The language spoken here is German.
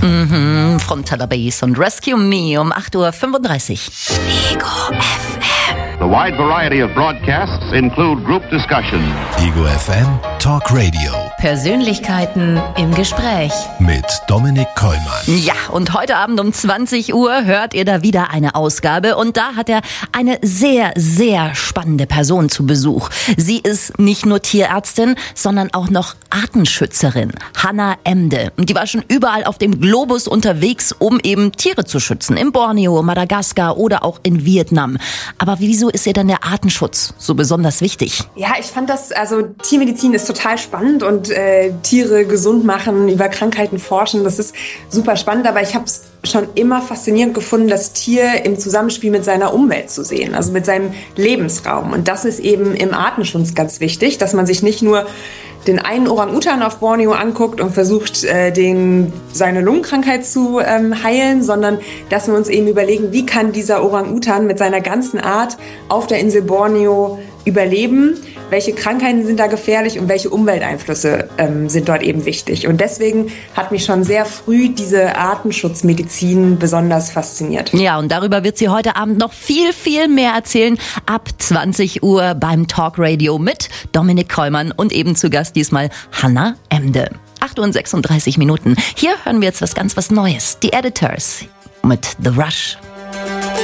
Frontaler Bass und Rescue Me um 8:35 Uhr. Ego FM. The wide variety of broadcasts include group discussions. Ego FM Talk Radio. Persönlichkeiten im Gespräch. Mit Dominik Kollmann. Ja, und heute Abend um 20 Uhr hört ihr da wieder eine Ausgabe. Und da hat er eine sehr, sehr spannende Person zu Besuch. Sie ist nicht nur Tierärztin, sondern auch noch Artenschützerin. Hannah Emde. Und die war schon überall auf dem Globus unterwegs, um eben Tiere zu schützen. In Borneo, Madagaskar oder auch in Vietnam. Aber wieso ist ihr dann der Artenschutz so besonders wichtig? Ja, ich fand Tiermedizin ist total spannend und Tiere gesund machen, über Krankheiten forschen, das ist super spannend, aber ich habe es schon immer faszinierend gefunden, das Tier im Zusammenspiel mit seiner Umwelt zu sehen, also mit seinem Lebensraum. Und das ist eben im Artenschutz ganz wichtig, dass man sich nicht nur den einen Orang-Utan auf Borneo anguckt und versucht, seine Lungenkrankheit zu heilen, sondern dass wir uns eben überlegen, wie kann dieser Orang-Utan mit seiner ganzen Art auf der Insel Borneo überleben, welche Krankheiten sind da gefährlich und welche Umwelteinflüsse sind dort eben wichtig. Und deswegen hat mich schon sehr früh diese Artenschutzmedizin besonders fasziniert. Ja, und darüber wird sie heute Abend noch viel, viel mehr erzählen. Ab 20 Uhr beim Talk Radio mit Dominik Kollmann und eben zu Gast diesmal Hannah Emde. 8:36 Uhr. Hier hören wir jetzt was Neues. Die Editors mit The Rush.